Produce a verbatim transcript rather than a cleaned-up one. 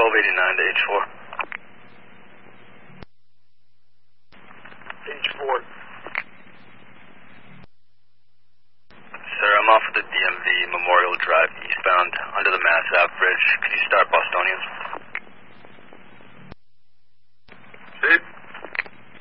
twelve eighty-nine to H four. H four. Sir, I'm off of the D M V Memorial Drive eastbound under the Mass Ave Bridge. Could you stop